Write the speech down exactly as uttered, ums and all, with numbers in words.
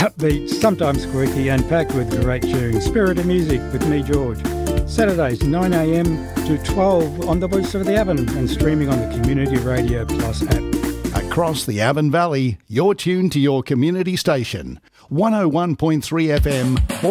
upbeat, sometimes quirky, and packed with great tunes. Spirit of Music with me, George. Saturdays, nine a m to twelve on the Voice of the Avon and streaming on the Community Radio Plus app. Across the Avon Valley, you're tuned to your community station, one oh one point three F M.